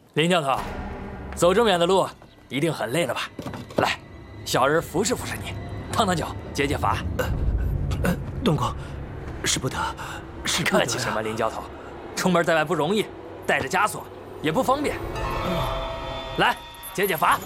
林教头，走这么远的路，一定很累了吧？来，小人扶持扶持你，烫烫脚，解解乏。 东宫，使不得，使不得。 客气什么，林教头？出门在外不容易，带着枷锁也不方便。来，解解乏。